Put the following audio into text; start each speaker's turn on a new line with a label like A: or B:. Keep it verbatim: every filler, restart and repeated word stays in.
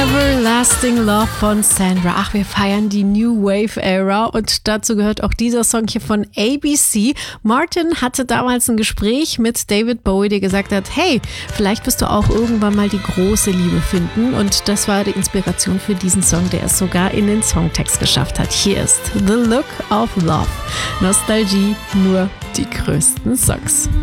A: Everlasting Love von Sandra. Ach, wir feiern die New Wave Era und dazu gehört auch dieser Song hier von A B C. Martin hatte damals ein Gespräch mit David Bowie, der gesagt hat, hey, vielleicht wirst du auch irgendwann mal die große Liebe finden, und das war die Inspiration für diesen Song, der es sogar in den Songtext geschafft hat. Hier ist The Look of Love. Nostalgie, nur die größten Songs.